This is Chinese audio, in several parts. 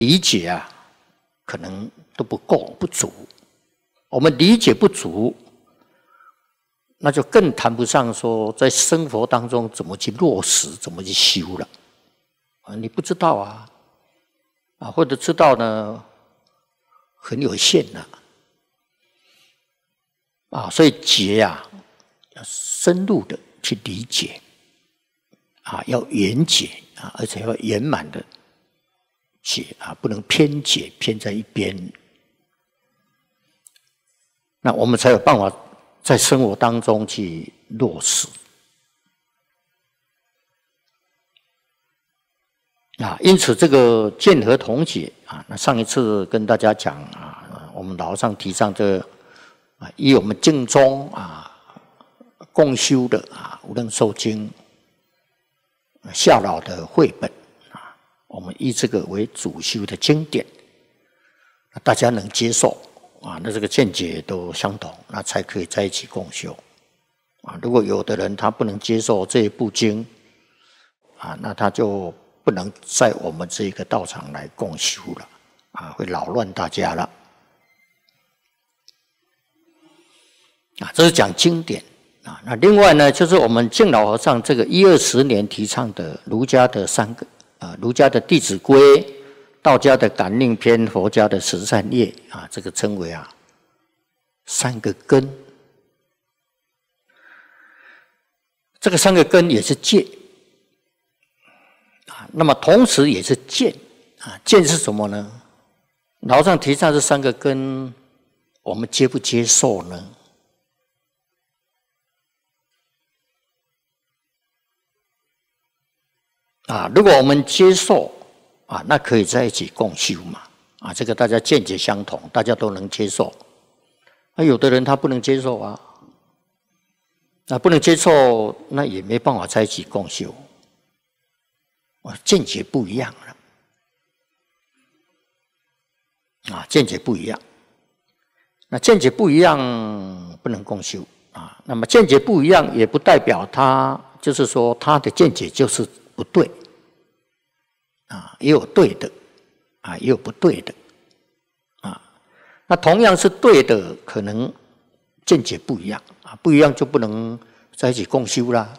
理解啊，可能都不够不足。我们理解不足，那就更谈不上说在生活当中怎么去落实，怎么去修了。你不知道啊，或者知道呢，很有限所以解要深入的去理解要圆解而且要圆满的解不能偏解偏在一边，那我们才有办法在生活当中去落实因此这个见合同解那上一次跟大家讲我们老和尚提倡这以我们净宗共修的无量寿经下老的绘本我们以这个为主修的经典，大家能接受那这个见解都相同，那才可以在一起共修如果有的人他不能接受这一部经那他就不能在我们这个道场来共修了会扰乱大家了这是讲经典那另外呢，就是我们净老和尚这个120年提倡的儒家的三个儒家的弟子规、道家的感应篇、佛家的十善业这个称为三个根。这个三个根也是戒那么同时也是见见是什么呢？老和尚提倡这三个根，我们接不接受呢？如果我们接受那可以在一起共修嘛这个大家见解相同，大家都能接受有的人他不能接受不能接受，那也没办法在一起共修见解不一样了见解不一样，那见解不一样不能共修那么见解不一样也不代表他就是说他的见解就是不对也有对的也有不对的那同样是对的，可能见解不一样不一样就不能在一起共修啦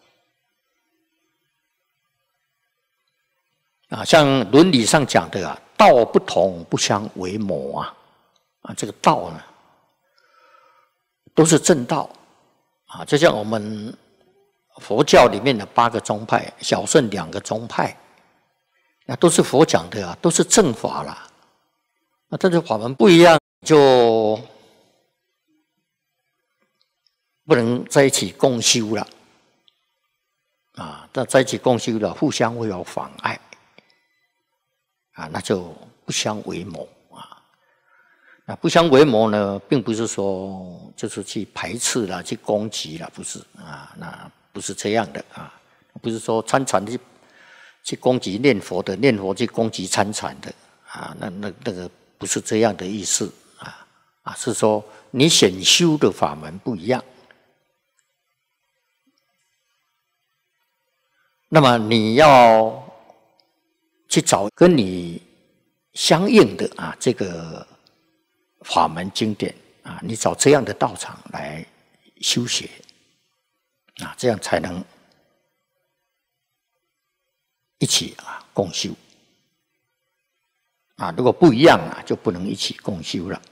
像伦理上讲的道不同不相为谋这个道呢都是正道就像我们佛教里面的8个宗派，小乘2个宗派，那都是佛讲的都是正法啦那但是法门不一样，就不能在一起共修了但在一起共修了，互相会有妨碍那就不相为谋那不相为谋呢，并不是说就是去排斥啦、去攻击啦，不是那不是这样的不是说参禅去攻击念佛的，念佛去攻击参禅的那个不是这样的意思是说你显修的法门不一样，那么你要去找跟你相应的这个法门经典你找这样的道场来修学这样才能一起共修如果不一样就不能一起共修了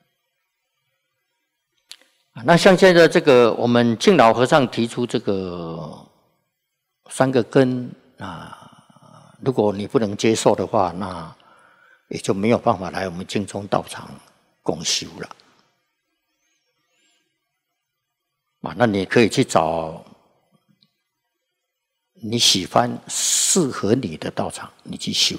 那像现在这个我们净老和尚提出这个三个根如果你不能接受的话，那也就没有办法来我们净宗道场共修了那你可以去找你喜欢适合你的道场，你去修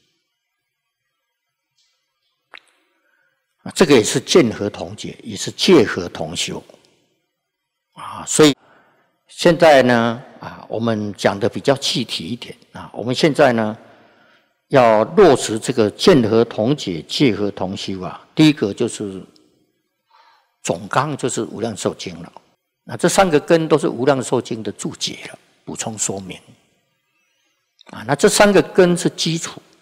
这个也是见合同解，也是戒合同修所以现在呢我们讲的比较具体一点我们现在呢要落实这个见合同解、戒合同修第一个就是总纲，就是无量寿经了那这3个根都是无量寿经的注解了，补充说明那这3个根是基础